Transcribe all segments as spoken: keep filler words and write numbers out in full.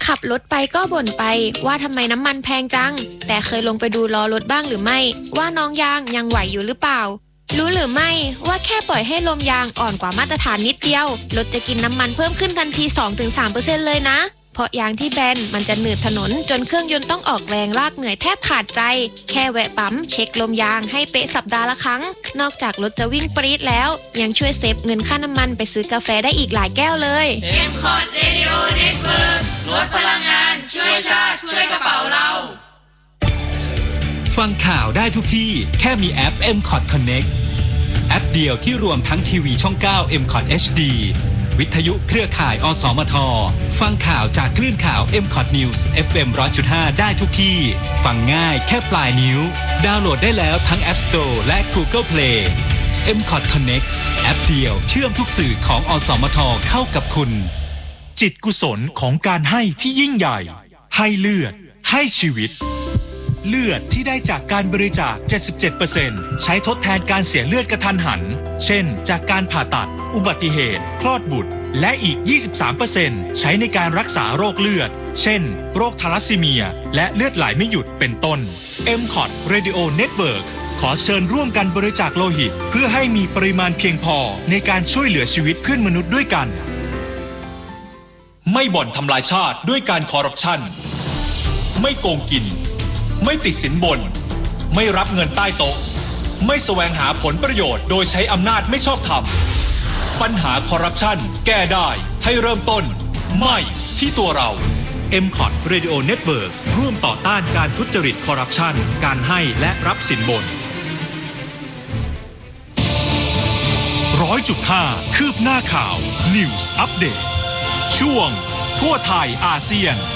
ขับรถไปก็บ่นไปว่าทำไมน้ำมันแพงจังแต่เคยลงไปดูล้อรถบ้างหรือไม่ว่าน้องยางยังไหวอยู่หรือเปล่ารู้หรือไม่ว่าแค่ปล่อยให้ลมยางอ่อนกว่ามาตรฐานนิดเดียวรถจะกินน้ำมันเพิ่มขึ้นทันที สองถึงสามเปอร์เซ็นต์ เลยนะเพราะยางที่แบนมันจะหนืดถนนจนเครื่องยนต์ต้องออกแรงลากเหนื่อยแทบขาดใจแค่แวะปั๊มเช็คลมยางให้เป๊ะสัปดาห์ละครั้งนอกจากรถจะวิ่งปรี๊ดแล้วยังช่วยเซฟเงินค่าน้ำมันไปซื้อกาแฟได้อีกหลายแก้วเลยเอ็ม คอร์ด Radio Network ลดพลังงานช่วยชาติช่วยกระเป๋าเราฟังข่าวได้ทุกที่แค่มีแอป เอ็ม คอร์ด Connect แอปเดียวที่รวมทั้งทีวีช่อง เก้า เอ็ม คอร์ด เอช ดี วิทยุเครือข่ายอสมทฟังข่าวจากคลื่นข่าว เอ็ม คอร์ด News เอฟ เอ็ม หนึ่งร้อยจุดห้า ได้ทุกที่ฟังง่ายแค่ปลายนิ้วดาวน์โหลดได้แล้วทั้ง App Store และ Google Play เอ็ม คอร์ด Connect แอปเดียวเชื่อมทุกสื่อของอสมทเข้ากับคุณจิตกุศลของการให้ที่ยิ่งใหญ่ให้เลือดให้ชีวิตเลือดที่ได้จากการบริจาค เจ็ดสิบเจ็ดเปอร์เซ็นต์ ใช้ทดแทนการเสียเลือดกระทันหันเช่นจากการผ่าตัดอุบัติเหตุคลอดบุตรและอีก ยี่สิบสามเปอร์เซ็นต์ ใช้ในการรักษาโรคเลือดเช่นโรคทาลัสซีเมียและเลือดไหลไม่หยุดเป็นต้น เอ็ม คอร์ด Radio Network ขอเชิญร่วมกันบริจาคโลหิตเพื่อให้มีปริมาณเพียงพอในการช่วยเหลือชีวิตเพื่อนมนุษย์ด้วยกันไม่บ่อนทำลายชาติด้วยการคอร์รัปชันไม่โกงกินไม่ติดสินบนไม่รับเงินใต้โต๊ะไม่แสวงหาผลประโยชน์โดยใช้อำนาจไม่ชอบธรรมปัญหาคอร์รัปชันแก้ได้ให้เริ่มต้นไม่ที่ตัวเรา เอ็ม คอร์ด Radio Network ร่วมต่อต้านการทุจริตคอร์รัปชันการให้และรับสินบน ร้อยจุดห้า คืบหน้าข่าว News Update ช่วงทั่วไทยอาเซียน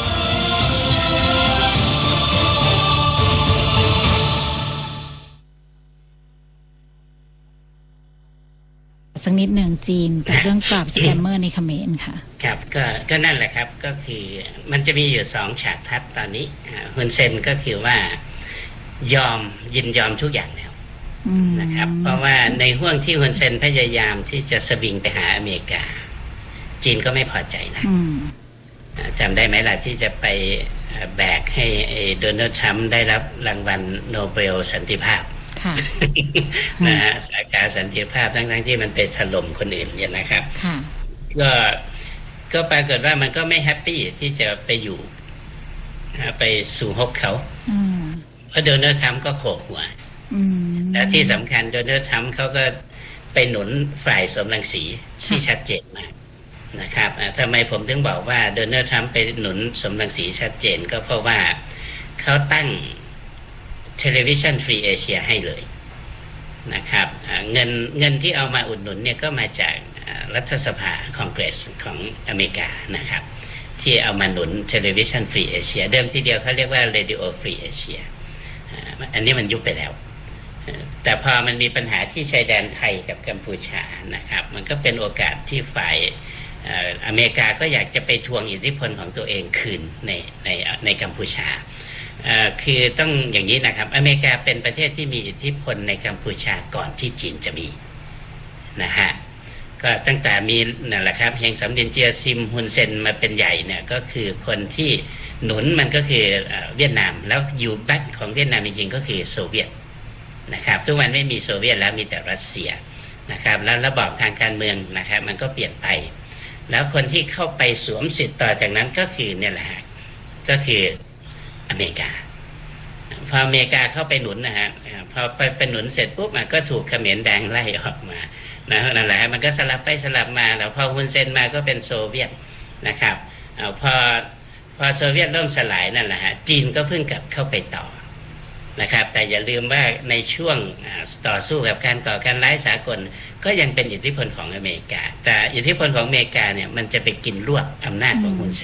สักนิดหนึ่งจีนกับเรื่องปราบสแกมเมอร์ในเขมรค่ะครับก็ก็นั่นแหละครับก็คือมันจะมีอยู่สองฉากทัศน์ตอนนี้ฮุนเซนก็คือว่ายอมยินยอมทุกอย่างแล้วนะครับเพราะว่าในห่วงที่ฮุนเซนพยายามที่จะสวิงไปหาอเมริกาจีนก็ไม่พอใจนะจำได้ไหมล่ะที่จะไปแบกให้โดนัลด์ทรัมป์ได้รับรางวัลโนเบลสันติภาพนะฮะสาขาสันติภาพทั้งๆที่มันไปถล่มคนอื่นเนี่ยนะครับก็ก็ปรากฏว่ามันก็ไม่แฮปปี้ที่จะไปอยู่ไปสู่ฮกเขาเพราะโดนัลด์ทรัมป์ก็โขกหัวและที่สำคัญโดนัลด์ทรัมป์เขาก็ไปหนุนฝ่ายสมรังสีที่ชัดเจนมากนะครับทำไมผมถึงบอกว่าโดนัลด์ทรัมป์ไปหนุนสมรังสีชัดเจนก็เพราะว่าเขาตั้งเทเลวิชันฟรีเอเชียให้เลยนะครับเงินเงินที่เอามาอุดหนุนเนี่ยก็มาจากรัฐสภาคองเกรสของอเมริกานะครับที่เอามาหนุนเทเลวิชันฟรีเอเชียเดิมทีเดียวเขาเรียกว่าเรดิโอฟรีเอเชียอันนี้มันยุบไปแล้วแต่พอมันมีปัญหาที่ชายแดนไทยกับกัมพูชานะครับมันก็เป็นโอกาสที่ฝ่ายอเมริกาก็อยากจะไปทวงอิทธิพลของตัวเองคืนในในในกัมพูชาคือต้องอย่างนี้นะครับอเมริกาเป็นประเทศที่มีอิทธิพลในกัมพูชาก่อนที่จีนจะมีนะฮะก็ตั้งแต่มีนั่นแหละครับเฮงสำดินเจียซิมฮุนเซนมาเป็นใหญ่เนี่ยก็คือคนที่หนุนมันก็คือเวียดนามแล้วอยู่แบ็คของเวียดนามจริงๆก็คือโซเวียตนะครับทุกวันไม่มีโซเวียตแล้วมีแต่รัสเซียนะครับแล้วระบอบทางการเมืองนะครับมันก็เปลี่ยนไปแล้วคนที่เข้าไปสวมสิทธิ์ต่อจากนั้นก็คือเนี่ยแหละฮะก็คืออเมริกาพออเมริกาเข้าไปหนุนนะฮะพอไปเป็นหนุนเสร็จปุ๊บมันก็ถูกเขมรแดงไล่ออกมานะนั่นแหละมันก็สลับไปสลับมาแล้วพอฮุนเซนมาก็เป็นโซเวียตนะครับพอพอโซเวียตเริ่มสลายนั่นแหละฮะจีนก็เพิ่งกลับเข้าไปต่อนะครับแต่อย่าลืมว่าในช่วงต่อสู้กับการก่อการร้ายสากลก็ยังเป็นอิทธิพลของอเมริกาแต่อิทธิพลของอเมริกาเนี่ยมันจะไปกินรวบอำนาจของฮุนเซน